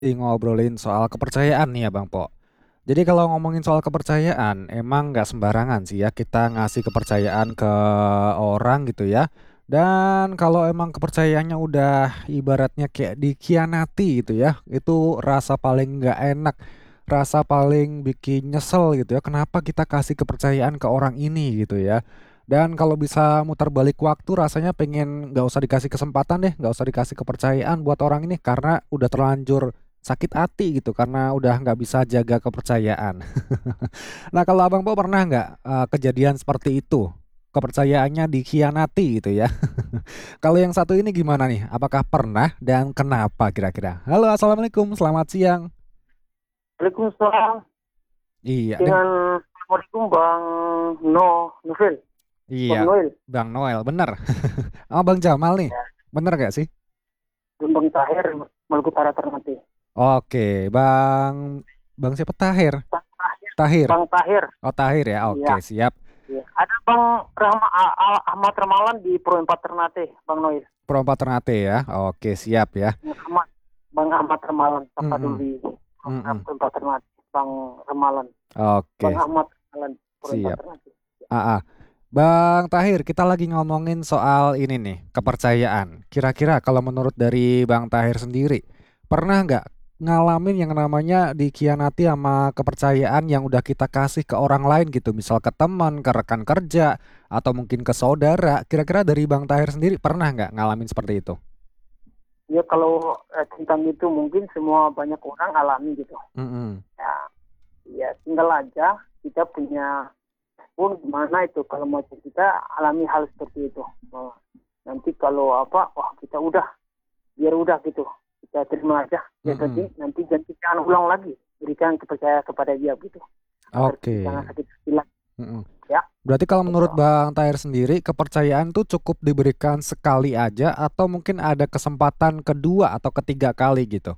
Ngobrolin soal kepercayaan nih ya Bang Po. Jadi kalau ngomongin soal kepercayaan, emang nggak sembarangan sih ya kita ngasih kepercayaan ke orang gitu ya. Dan kalau emang kepercayaannya udah ibaratnya kayak dikhianati gitu ya, itu rasa paling nggak enak, rasa paling bikin nyesel gitu ya. Kenapa kita kasih kepercayaan ke orang ini gitu ya? Dan kalau bisa muter balik waktu, rasanya pengen nggak usah dikasih kesempatan deh, nggak usah dikasih kepercayaan buat orang ini karena udah terlanjur sakit hati gitu karena udah nggak bisa jaga kepercayaan. Nah, kalau Abang Po pernah nggak kejadian seperti itu? Kepercayaannya dikhianati gitu ya. Kalau yang satu ini gimana nih? Apakah pernah dan kenapa kira-kira? Halo, Assalamualaikum, selamat siang. Waalaikumsalam Iya, dengan Assalamualaikum Bang Novel, iya, Bang Noel, Bang Noel, bener. Oh, Bang Jamal nih, ya, bener gak sih? dan Bang Tahir, Maluku Utara Ternate. Oke, Bang siapa? Tahir, Bang Tahir, Tahir. Bang Tahir, Oh, Tahir ya. iya, Oke, siap. iya. Ada Ahmad Ramalan di Pro 4 Ternate, Bang Noel. Perompak Ternate ya. Oke, siap ya. Ya, Bang Ahmad Ramalan, Sapa dulu Mm-mm, di mm-mm. Pro 4 Ternate, Bang Ramalan, Bang Oke, Ahmad Ramalan, Pro 4 siap. Ternate. Ah, ah. Bang Tahir, kita lagi ngomongin soal ini nih, kepercayaan. Kira-kira kalau menurut dari Bang Tahir sendiri, pernah nggak ngalamin yang namanya dikhianati sama kepercayaan yang udah kita kasih ke orang lain gitu, misal ke teman, ke rekan kerja, atau mungkin ke saudara. Kira-kira dari Bang Tahir sendiri pernah nggak ngalamin seperti itu? Ya kalau tentang itu mungkin semua banyak orang alami gitu. Mm-mm. Ya, ya tinggal aja kita punya pun gimana itu kalau mau kita alami hal seperti itu. Nah, nanti kalau apa, wah kita udah, biar udah gitu, kita terima aja. Ya Mm-mm. nanti nanti jangan ulang lagi, berikan kepercayaan kepada dia gitu, agar jangan Oke. sakit hati lagi. Mm-mm. Ya, Berarti kalau gitu. menurut Bang Tahir sendiri, kepercayaan tuh cukup diberikan sekali aja atau mungkin ada kesempatan kedua atau ketiga kali gitu?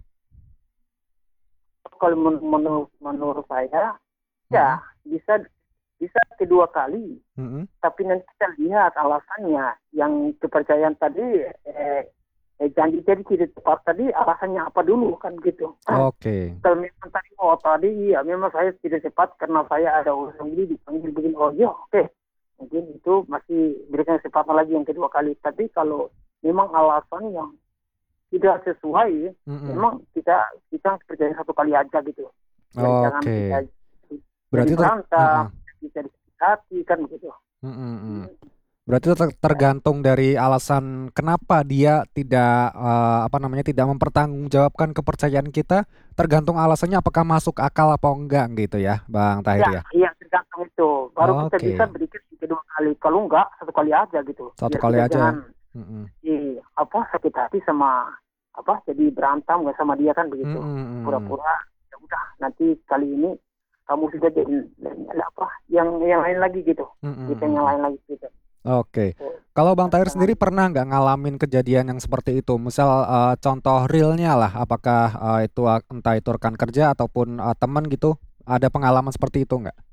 Kalau menurut saya, ya Mm-mm. bisa bisa kedua kali, Mm-mm. tapi nanti kita lihat alasannya. Yang kepercayaan tadi janji tadi tidak tepat tadi, alasannya apa dulu kan gitu. Oke. Kalau memang tadi, oh tadi ya memang saya tidak cepat karena saya ada urusan ini dipanggil begini, oh iya oke, mungkin itu masih berikan kesempatan lagi yang kedua kali. Tapi kalau memang alasan yang tidak sesuai, Mm-mm. memang kita percaya satu kali aja gitu, biar jangan kita Oke. jadi Berarti berantem, uh-uh. kita disakiti hati kan begitu. Mm-mm. Berarti tergantung dari alasan kenapa dia tidak apa namanya tidak mempertanggungjawabkan kepercayaan kita, tergantung alasannya apakah masuk akal apa enggak gitu ya, Bang Tahir Ya, ya. iya tergantung itu. Baru kita bisa Oke. berikan kedua kali. Kalau enggak, satu kali aja gitu. Satu Biar kali kita aja. jangan Mm-mm. apa sakit hati sama apa jadi berantem nggak sama dia kan begitu. Mm-mm. Pura-pura ya udah nanti kali ini kamu sudah jadi apa yang lain lagi gitu. Kita yang Mm-mm. lain lagi gitu. Oke. Tuh, Kalau Bang Tahir jangan sendiri pernah nggak ngalamin kejadian yang seperti itu? Misal contoh realnya lah, apakah itu entah itu rekan kerja ataupun teman gitu, ada pengalaman seperti itu nggak?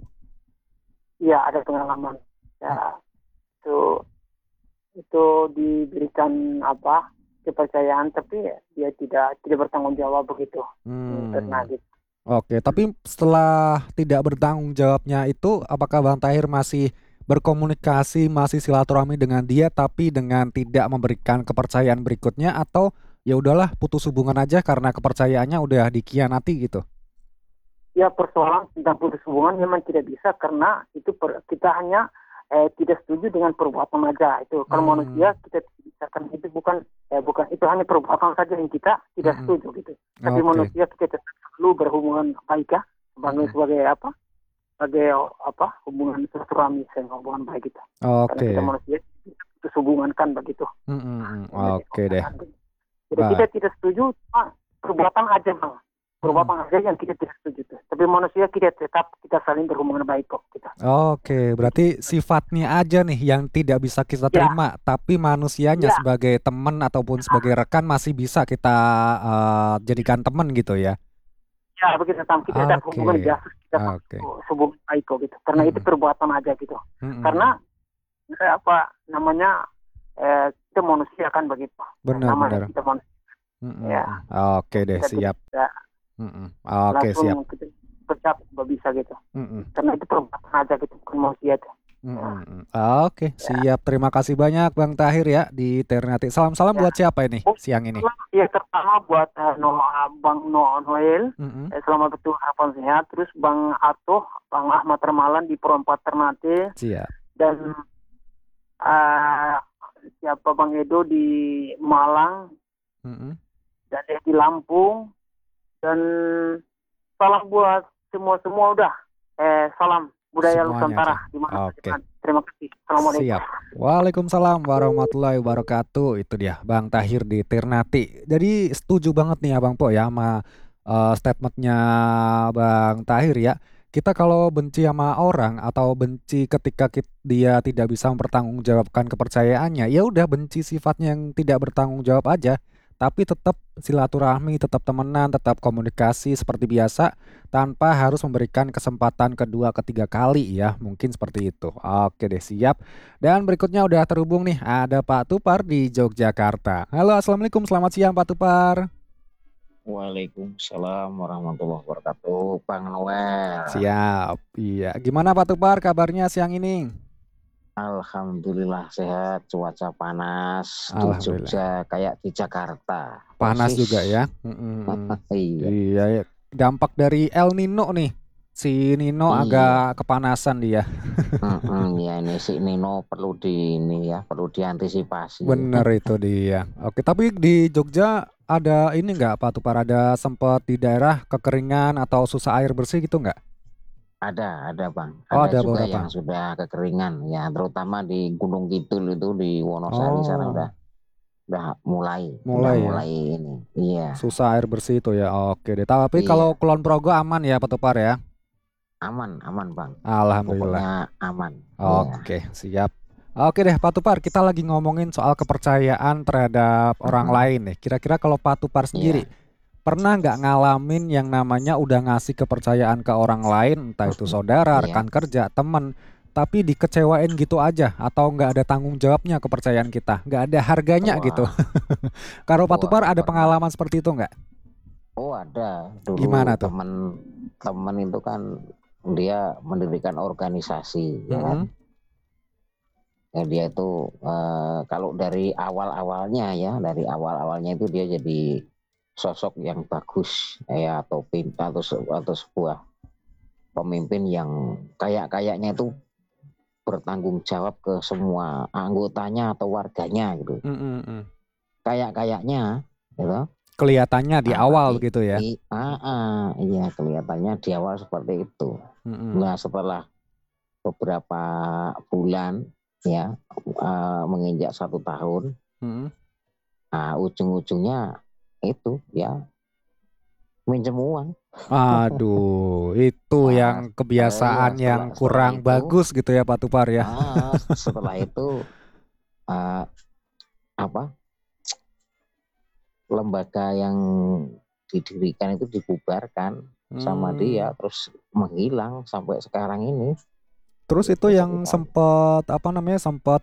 ya ada pengalaman. Ya itu itu diberikan apa kepercayaan tapi ya, dia tidak bertanggung jawab begitu. Pernah Hmm. gitu. Oke, tapi setelah tidak bertanggung jawabnya itu, apakah Bang Tahir masih berkomunikasi, masih silaturahmi dengan dia, tapi dengan tidak memberikan kepercayaan berikutnya, atau ya udahlah putus hubungan aja karena kepercayaannya udah dikhianati gitu? Ya persoalan tentang putus hubungan memang tidak bisa karena itu kita hanya tidak setuju dengan perbuatan aja itu. Kalau Hmm, manusia kita tidak bisa kan itu bukan itu hanya perbuatan saja yang kita tidak mm-mm. setuju gitu. Tapi Oke. manusia kita tetap perlu berhubungan baik ya sebagai Mm-mm. sebagai apa sebagai apa hubungan silaturahmi hubungan baik kita. Karena kita Oke. manusia kita putus hubungan kan begitu. Mm-mm. Namanya Oke deh. begitu. Jadi kita Ba. tidak setuju cuma perbuatan aja bang. Mm-mm. Perbuatan aja yang kita tidak setuju tuh. Tapi manusia kita tetap kita saling berhubungan baik kok kita. Oke, Begitu. berarti sifatnya aja nih yang tidak bisa kita Ya, terima, tapi manusianya ya, sebagai teman ataupun sebagai rekan masih bisa kita jadikan teman gitu ya. ya begitu. Tam. Kita tetap Oke, hubungan biasa kita oke. hubungan baik kok gitu. Karena itu Mm-mm. perbuatan aja gitu. Mm-mm. Karena apa namanya kita manusia kan begitu. Namanya Benar-benar. kita manusia. Mhm, Ya, mhm. Oke deh, kita tidak siap. bisa Mhm. Oke, langsung siap. kita bercap nggak bisa gitu. Mhm. Karena itu perbuatan aja gitu, bukan manusia tuh. Mhm, Ya, mhm. Oke, ya. siap. Terima kasih banyak Bang Tahir ya di Ternate. Salam-salam Ya. buat siapa ini Oh, siang ini? ya pertama buat Bang Noel, Mhm. selamat betul harapan sehat. Terus Bang Atoh, Bang Ahmad Ramalan di Perempat Ternate, Siap. dan eh, siapa Bang Edo di Malang, Mhm. dan di Lampung, dan salam buat semua udah. Salam budaya Semuanya Nusantara deh. di mana Oke. saja. Terima kasih. Assalamualaikum. Siap. Waalaikumsalam warahmatullahi wabarakatuh. Itu dia Bang Tahir di Ternate. Jadi setuju banget nih Abang Po ya sama statementnya Bang Tahir ya. Kita kalau benci sama orang atau benci ketika dia tidak bisa mempertanggungjawabkan kepercayaannya, ya udah benci sifatnya yang tidak bertanggung jawab aja. Tapi tetap silaturahmi, tetap temenan, tetap komunikasi seperti biasa tanpa harus memberikan kesempatan kedua, ketiga kali ya. Mungkin seperti itu. Oke deh, siap. Dan berikutnya udah terhubung nih, ada Pak Tupar di Yogyakarta. Halo, Assalamualaikum, selamat siang Pak Tupar. Waalaikumsalam warahmatullahi wabarakatuh, Bang Noel. Siap, iya. Gimana Pak Tupar kabarnya siang ini? Alhamdulillah sehat, cuaca panas di Alhamdulillah. Jogja kayak di Jakarta. Panas Persis. juga ya. Mm-mm. Iya. Iya, ya. Dampak dari El Nino nih. Si Nino Iya. agak kepanasan dia. Ya ini si Nino perlu diantisipasi. Bener itu dia. Oke, tapi di Jogja ada ini nggak Pak Tupar? Ada sempat di daerah kekeringan atau susah air bersih gitu nggak? Ada Bang. Oh, Ada ada juga yang beberapa. sudah kekeringan ya, terutama di Gunung Kidul itu di Wonosari sana Oh, udah mulai ya. mulai ini. Iya. Susah air bersih itu ya. Oke deh. Tapi kalau Iya. Kulon Progo aman ya Pak Tupar ya? Aman Bang. Alhamdulillah. Pokoknya aman. Iya. Oke, siap. Oke deh Pak Tupar, kita lagi ngomongin soal kepercayaan terhadap orang Mm-mm. lain nih. Kira-kira kalau Pak Tupar sendiri Iya. pernah nggak ngalamin yang namanya udah ngasih kepercayaan ke orang lain, entah itu saudara, Iya. rekan kerja, temen, tapi dikecewain gitu aja atau nggak ada tanggung jawabnya kepercayaan kita, nggak ada harganya gitu. Wah, Kalau Pak Tupar ada pernah. pengalaman seperti itu nggak? Oh, ada. Gimana Dulu tuh? temen itu kan dia mendirikan organisasi, ya kan? Mm-mm. Ya, dia itu kalau dari awal-awalnya itu dia jadi sosok yang bagus, ya, atau sebuah pemimpin yang kayaknya itu bertanggung jawab ke semua anggotanya atau warganya gitu. Mm-mm. Kayaknya gitu. Kelihatannya di awal Tapi begitu ya. iya, kelihatannya di awal seperti itu. Mm-mm. Nah, setelah beberapa bulan ya, menginjak 1 tahun, Mm-mm. ujung-ujungnya itu ya minjem uang. Aduh, itu Nah, yang kebiasaan yang setelah kurang itu, bagus gitu ya Pak Tupar ya. setelah itu uh, apa lembaga yang didirikan itu dibubarkan sama dia, Hmm. terus menghilang sampai sekarang ini. Terus itu Itu yang ceritanya. sempat sempat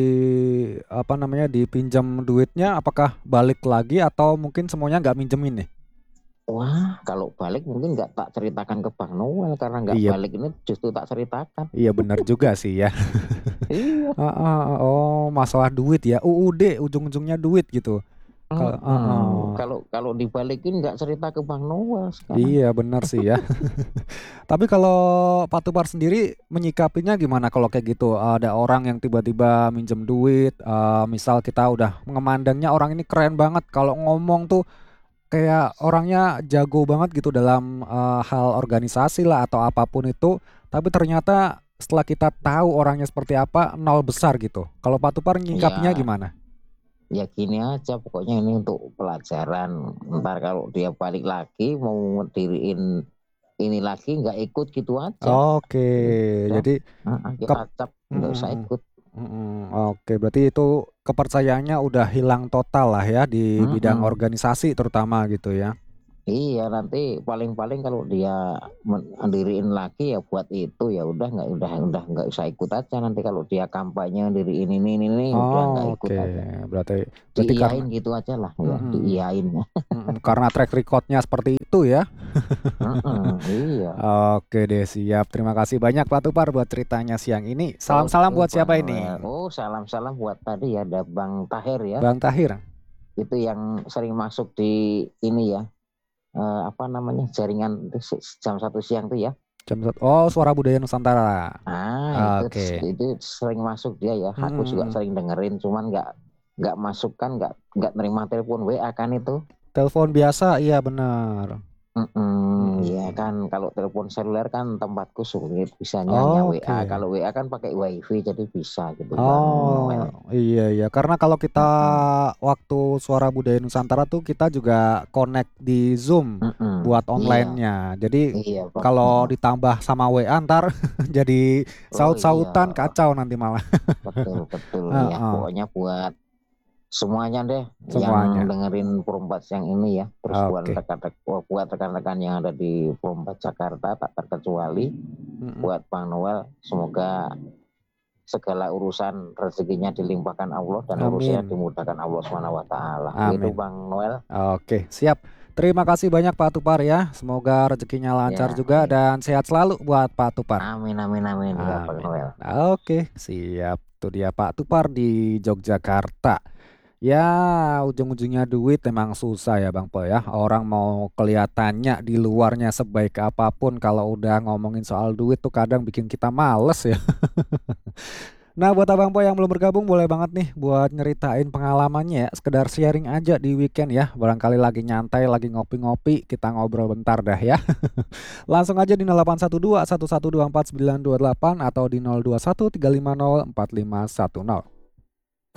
dipinjam duitnya, apakah balik lagi atau mungkin semuanya nggak minjemin nih? Wah, kalau balik mungkin nggak tak ceritakan ke Bang Noel, karena nggak Iya, balik ini justru tak ceritakan. iya benar juga sih ya. Iya. Oh, masalah duit ya. UUD ujung-ujungnya duit gitu. Kalau kalau dibalikin nggak cerita ke Bang Noel sekarang. Iya benar sih ya. Tapi kalau Pak Tupar sendiri menyikapinya gimana kalau kayak gitu? Ada orang yang tiba-tiba minjem duit, misal kita udah memandangnya orang ini keren banget, kalau ngomong tuh kayak orangnya jago banget gitu dalam hal organisasi lah atau apapun itu, tapi ternyata setelah kita tahu orangnya seperti apa, nol besar gitu. Kalau Pak Tupar nyikapinya Ya, gimana? ya gini aja, pokoknya ini untuk pelajaran. Ntar kalau dia balik lagi mau ngediriin ini lagi, nggak ikut gitu aja. Oke, Udah, jadi kep kita cap, nggak usah mm-mm. ikut. Oke, berarti itu kepercayaannya udah hilang total lah ya di bidang Mm-mm. organisasi terutama gitu ya. Iya, nanti paling-paling kalau dia mendiriin lagi ya buat itu, ya udah nggak usah ikut aja. Nanti kalau dia kampanye diriin ini udah nggak Oh, ikut oke. aja. Berarti berarti karena Diiyain gitu aja lah ya, mhm, diiyain. karena track record-nya seperti itu ya. Iya. Oke deh, siap. Terima kasih banyak Pak Tupar buat ceritanya siang ini. Salam-salam Oke, buat Bang siapa Noel. ini? Oh, salam-salam buat tadi ya, ada Bang Tahir ya. Bang Tahir. Itu yang sering masuk di ini ya, apa namanya, jaringan jam 1 siang tuh ya. Oh, Suara Budaya Nusantara. Ah, Oke. itu sering masuk dia ya. Aku juga Mm-mm. sering dengerin, cuman nggak masuk kan, nggak nerima telepon WA kan itu. Telepon biasa, iya benar. Ya Mm-mm. kan, kalau telepon seluler kan tempatku sulit, bisanya hanya WA. Oke. Kalau WA kan pakai WiFi, jadi bisa gitu Bang Oh, Noel. iya iya. Karena kalau kita Mm-mm. waktu Suara Budaya Nusantara tuh kita juga connect di Zoom buat Iya, online-nya. Jadi iya Bang. kalau ditambah sama WA ntar jadi Oh iya, saut-sautan kacau nanti malah. betul betul ya. Heeh, Pokoknya buat semuanya deh yang semuanya. dengerin Perumbat yang ini ya. Terus Oke. buat rekan-rekan yang ada di Perumbat Jakarta tak terkecuali, Mm-mm. buat Bang Noel, semoga segala urusan rezekinya dilimpahkan Allah dan urusannya Amin. dimudahkan Allah Subhanahu wa taala. Gitu Amin. Bang Noel. Oke, siap. Terima kasih banyak Pak Tupar ya. Semoga rezekinya lancar Ya, juga baik. dan sehat selalu buat Pak Tupar. Amin amin amin ya Bang Amin. Noel. Oke, siap. Itu dia Pak Tupar di Yogyakarta. Ya, ujung-ujungnya duit emang susah ya Bang Po ya. Orang mau kelihatannya di luarnya sebaik apapun kalau udah ngomongin soal duit tuh kadang bikin kita males ya. Nah, buat Abang Po yang belum bergabung boleh banget nih buat nyeritain pengalamannya ya. Sekedar sharing aja di weekend ya. Barangkali lagi nyantai, lagi ngopi-ngopi, kita ngobrol bentar dah ya. Langsung aja di 0812 1124 928 atau di 021 350 4510.